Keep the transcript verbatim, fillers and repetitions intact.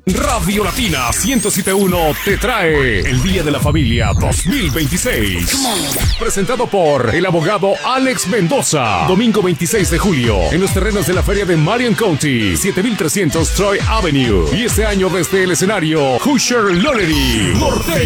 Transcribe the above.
Radio Latina ciento siete punto uno te trae el Día de la Familia dos mil veintiséis. Presentado por el abogado Alex Mendoza. Domingo veintiséis de julio en los terrenos de la feria de Marion County, siete mil trescientos Troy Avenue. Y este año desde el escenario Hoosier Lollery Norteño.